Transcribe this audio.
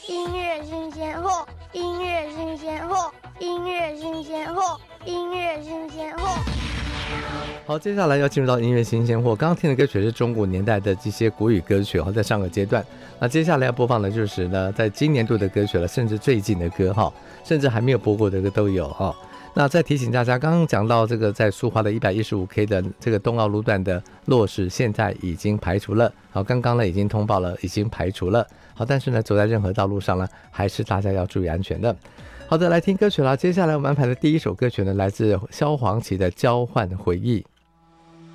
音乐新鲜货，音乐新鲜货，音乐新鲜货，音乐新鲜货。 好，接下来要进入到音乐新鲜货。刚刚听的歌曲是中古年代的这些国语歌曲，在上个阶段。那接下来要播放的就是呢，在今年度的歌曲了，甚至最近的歌哈，甚至还没有播过的歌都有哈。那再提醒大家，刚刚讲到这个在苏花的 115K 的这个冬奥路段的落实，现在已经排除了。好，刚刚呢已经通报了，已经排除了。好，但是呢，走在任何道路上呢，还是大家要注意安全的。好的，来听歌曲了。接下来我们安排的第一首歌曲呢，来自萧煌奇的《交换回忆》。